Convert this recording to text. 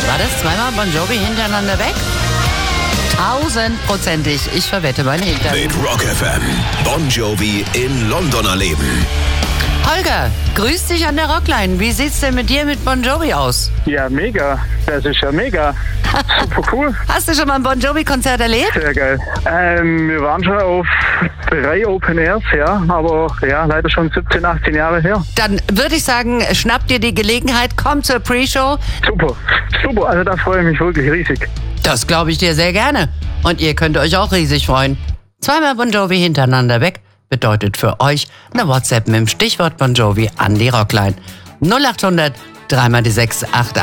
War das zweimal Bon Jovi hintereinander weg? 1000%ig. Ich verwette mein Hintern. Mit Rock FM. Bon Jovi in London erleben. Holger, grüß dich an der Rockline. Wie sieht's denn mit dir mit Bon Jovi aus? Ja, mega. Das ist ja mega. Super cool. Hast du schon mal ein Bon Jovi-Konzert erlebt? Sehr geil. Wir waren schon auf 3 Open Airs, ja, aber ja, leider schon 17, 18 Jahre her. Dann würde ich sagen, schnapp dir die Gelegenheit, komm zur Pre-Show. Super, super. Also da freue ich mich wirklich riesig. Das glaube ich dir sehr gerne. Und ihr könnt euch auch riesig freuen. Zweimal Bon Jovi hintereinander weg bedeutet für euch eine WhatsApp mit dem Stichwort Bon Jovi an die Rockline. 0800 3 mal die 688.